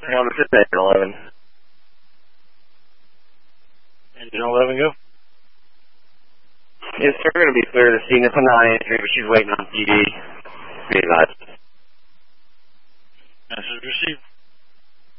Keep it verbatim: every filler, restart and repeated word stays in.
Hang on, this is engine eleven. Engine eleven, go. Yes, sir, going to be clear to see. It's a non-entry, but she's waiting on P D. Be advised.